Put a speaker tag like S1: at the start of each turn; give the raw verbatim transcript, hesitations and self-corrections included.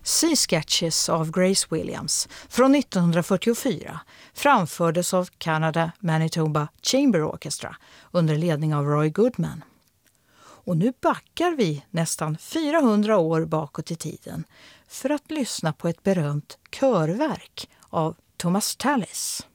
S1: Sea Sketches av Grace Williams från nittonhundrafyrtiofyra framfördes av Canada Manitoba Chamber Orchestra under ledning av Roy Goodman. Och nu backar vi nästan fyrahundra år bakåt i tiden för att lyssna på ett berömt körverk av Thomas Tallis.